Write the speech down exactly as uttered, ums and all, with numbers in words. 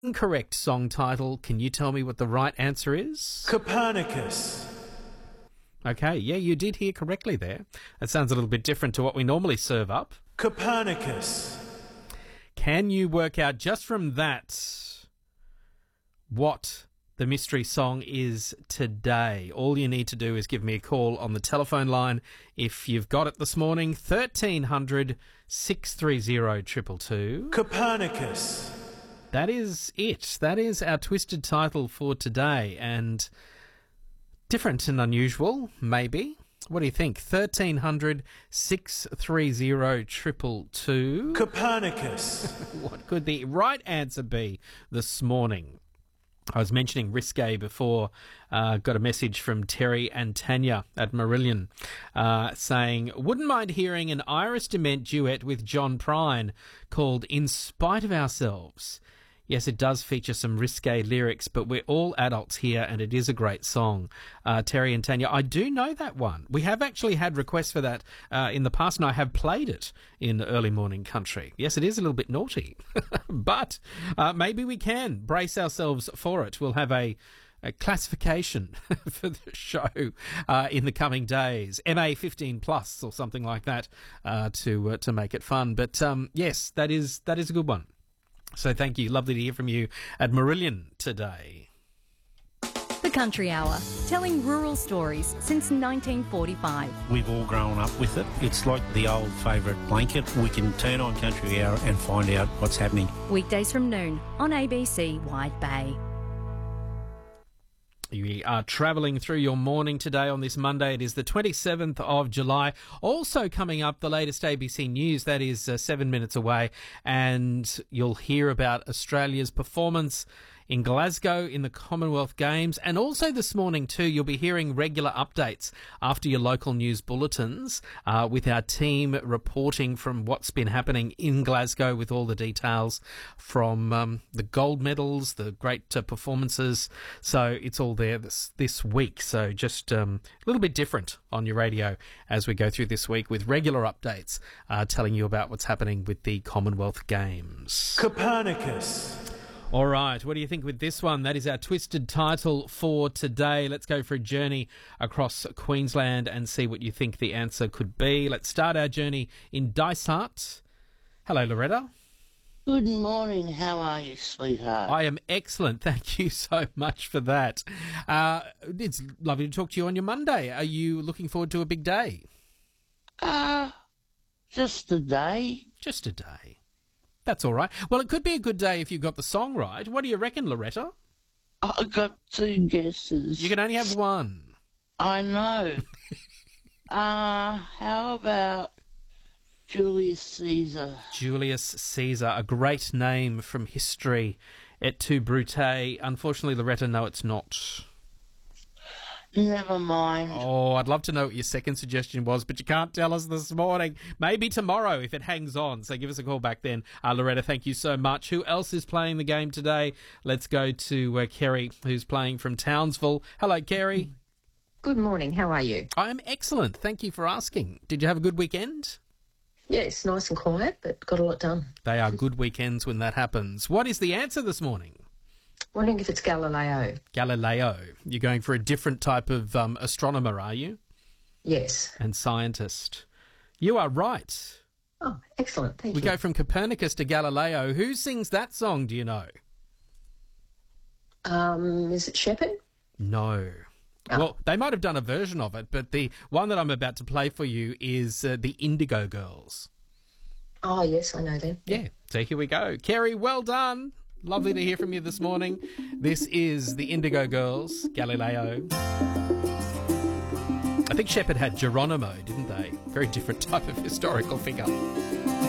Incorrect song title. Can you tell me what the right answer is? Copernicus. Okay, yeah, you did hear correctly there. That sounds a little bit different to what we normally serve up. Copernicus. Can you work out just from that what the mystery song is today? All you need to do is give me a call on the telephone line if you've got it this morning, thirteen hundred, six three zero, two two two. Copernicus. That is it. That is our twisted title for today, and different and unusual, maybe. What do you think? thirteen hundred, six three zero, two two two. Copernicus. What could the right answer be this morning? I was mentioning risque before. Uh, got a message from Terry and Tanya at Marillion uh, saying, wouldn't mind hearing an Iris Dement duet with John Prine called In Spite of Ourselves. Yes, it does feature some risque lyrics, but we're all adults here, and it is a great song. Uh, Terry and Tanya, I do know that one. We have actually had requests for that uh, in the past, and I have played it in Early Morning Country. Yes, it is a little bit naughty, but uh, maybe we can brace ourselves for it. We'll have a a classification for the show uh, in the coming days, M A fifteen plus or something like that, uh, to uh, to make it fun. But um, yes, that is that is a good one. So thank you. Lovely to hear from you at Marillion today. The Country Hour, telling rural stories since nineteen forty-five. We've all grown up with it. It's like the old favourite blanket. We can turn on Country Hour and find out what's happening. Weekdays from noon on A B C Wide Bay. We are travelling through your morning today on this Monday. It is the twenty-seventh of July. Also coming up, the latest A B C News. That is uh, seven minutes away. And you'll hear about Australia's performance in Glasgow in the Commonwealth Games. And also this morning too, you'll be hearing regular updates after your local news bulletins uh, with our team reporting from what's been happening in Glasgow with all the details from um, the gold medals, the great uh, performances. So it's all there this, this week. So just um, a little bit different on your radio as we go through this week with regular updates uh, telling you about what's happening with the Commonwealth Games. Copernicus. All right, what do you think with this one? That is our twisted title for today. Let's go for a journey across Queensland and see what you think the answer could be. Let's start our journey in Dysart. Hello, Loretta. Good morning. How are you, sweetheart? I am excellent. Thank you so much for that. Uh, it's lovely to talk to you on your Monday. Are you looking forward to a big day? Uh, just a day. Just a day. That's all right. Well, it could be a good day if you got the song right. What do you reckon, Loretta? I got two guesses. You can only have one. I know. uh, how about Julius Caesar? Julius Caesar, a great name from history. Et tu, Brute. Unfortunately, Loretta, no, it's not. Never mind. Oh, I'd love to know what your second suggestion was, but you can't tell us this morning. Maybe tomorrow if it hangs on. So give us a call back then. Uh, Loretta, thank you so much. Who else is playing the game today? Let's go to uh, Kerry, who's playing from Townsville. Hello, Kerry. Good morning. How are you? I'm excellent. Thank you for asking. Did you have a good weekend? Yes, nice and quiet, but got a lot done. They are good weekends when that happens. What is the answer this morning? Wondering if it's Galileo. Galileo. You're going for a different type of um, astronomer, are you? Yes. And scientist. You are right. Oh, excellent. Thank we you. We go from Copernicus to Galileo. Who sings that song, do you know? Um, is it Shepherd? No. Oh. Well, they might have done a version of it, but the one that I'm about to play for you is uh, the Indigo Girls. Oh, yes, I know them. Yeah. So here we go. Kerry, well done. Lovely to hear from you this morning. This is the Indigo Girls, Galileo. I think Shepherd had Geronimo, didn't they? Very different type of historical figure.